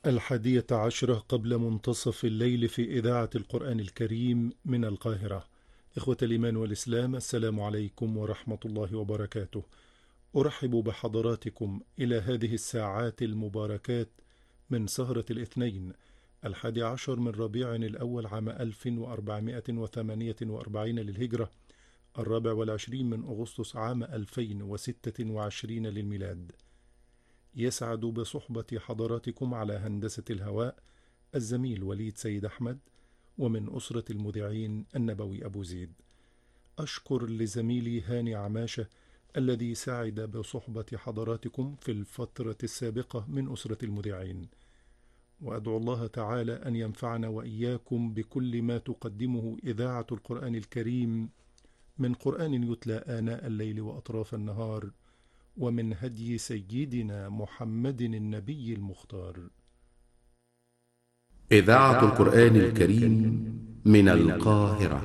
11 قبل منتصف الليل في إذاعة القرآن الكريم من القاهرة. إخوة الإيمان والإسلام، السلام عليكم ورحمة الله وبركاته. أرحب بحضراتكم إلى هذه الساعات المباركات من سهرة الاثنين 11 من ربيع الأول عام 1448 للهجرة، 24 من أغسطس عام 2026 للميلاد. يسعد بصحبة حضراتكم على هندسة الهواء الزميل وليد سيد أحمد، ومن أسرة المذيعين النبوي أبو زيد. أشكر لزميلي هاني عماشة الذي سعد بصحبة حضراتكم في الفترة السابقة من أسرة المذيعين، وأدعو الله تعالى أن ينفعنا وإياكم بكل ما تقدمه إذاعة القرآن الكريم من قرآن يتلى آناء الليل وأطراف النهار، ومن هدي سيدنا محمد النبي المختار. إذاعة القرآن الكريم من القاهرة.